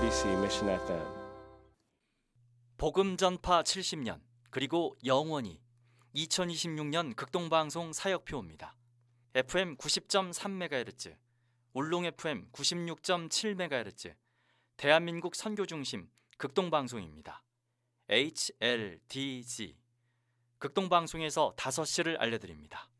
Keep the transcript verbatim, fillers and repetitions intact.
엠비씨 미션 에프엠. 복음 전파 칠십 년 그리고 영원히 이천이십육 년 극동방송 사역표입니다. 에프엠 구십 점 삼 메가헤르츠, 울릉 에프엠 구십육 점 칠 메가헤르츠, 대한민국 선교중심 극동방송입니다. 에이치엘디지 극동방송에서 다섯 시를 알려드립니다.